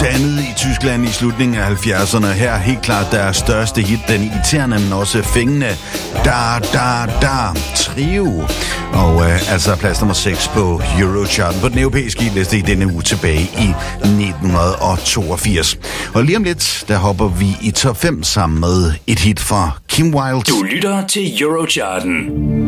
Dannet i Tyskland i slutningen af 70'erne. Her helt klart deres største hit, den irriterende, men også fængende Da Trio. Og altså plads nummer 6 på Eurocharten på den europæiske liste i denne uge tilbage i 1982. Og lige om lidt, der hopper vi i top 5 sammen med et hit fra Kim Wilde. Du lytter til Eurocharten.